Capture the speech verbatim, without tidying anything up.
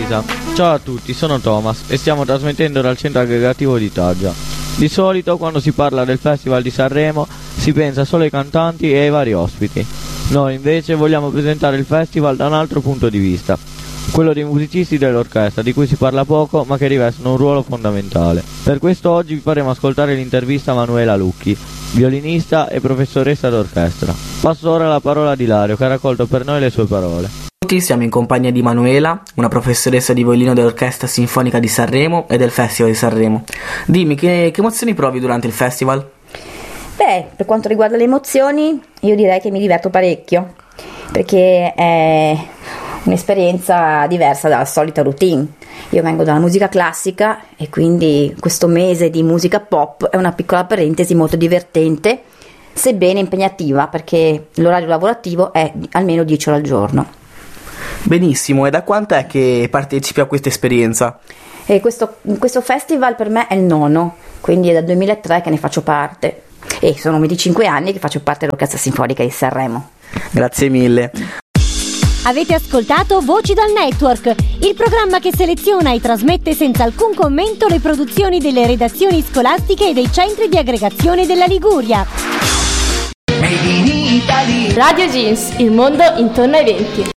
Elisa. Ciao a tutti, sono Thomas e stiamo trasmettendo dal centro aggregativo di Taggia. Di solito quando si parla del Festival di Sanremo si pensa solo ai cantanti e ai vari ospiti. Noi invece vogliamo presentare il festival da un altro punto di vista, quello dei musicisti dell'orchestra, di cui si parla poco ma che rivestono un ruolo fondamentale. Per questo oggi vi faremo ascoltare l'intervista a Manuela Lucchi, violinista e professoressa d'orchestra. Passo ora la parola a Ilario che ha raccolto per noi le sue parole. Siamo in compagnia di Manuela, una professoressa di violino dell'Orchestra Sinfonica di Sanremo e del Festival di Sanremo. Dimmi, che, che emozioni provi durante il festival? Beh, per quanto riguarda le emozioni, io direi che mi diverto parecchio, perché è un'esperienza diversa dalla solita routine. Io vengo dalla musica classica e quindi questo mese di musica pop è una piccola parentesi molto divertente, sebbene impegnativa, perché l'orario lavorativo è almeno dieci ore al giorno. Benissimo, e da quanto è che partecipi a questa esperienza? E questo, questo festival per me è il nono, quindi è dal duemilatré che ne faccio parte e sono venticinque anni che faccio parte dell'Orchestra Sinfonica di Sanremo. Grazie mille. Avete ascoltato Voci dal Network, il programma che seleziona e trasmette senza alcun commento le produzioni delle redazioni scolastiche e dei centri di aggregazione della Liguria. Radio Jeans, il mondo intorno ai venti.